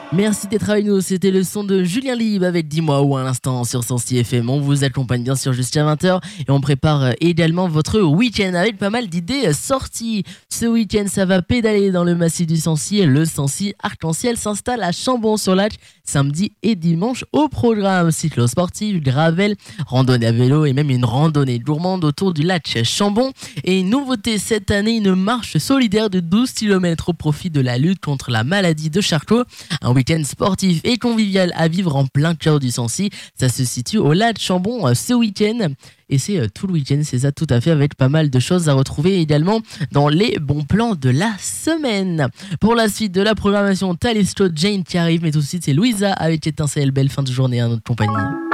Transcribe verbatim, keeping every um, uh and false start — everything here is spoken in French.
Merci d'être avec nous, c'était le son de Julien Libre avec Dis-moi où à l'instant sur Sensi F M. On vous accompagne bien sûr jusqu'à vingt heures et on prépare également votre week-end avec pas mal d'idées sorties. Ce week-end, ça va pédaler dans le massif du Sensi. Le Sensi Arc-en-Ciel s'installe à Chambon-sur-Lac samedi et dimanche au programme cyclo-sportif, gravel, randonnée à vélo et même une randonnée gourmande autour du lac Chambon. Et nouveauté cette année, une marche solidaire de douze kilomètres au profit de la lutte contre la maladie de Charcot. Un week-end sportif et convivial à vivre en plein cœur du Sancy. Ça se situe au lac Chambon euh, ce week-end. Et c'est euh, tout le week-end, c'est ça tout à fait, avec pas mal de choses à retrouver également dans les bons plans de la semaine. Pour la suite de la programmation, Talisto Jane qui arrive, mais tout de suite c'est Louisa avec Étincelle. Belle fin de journée à notre compagnie.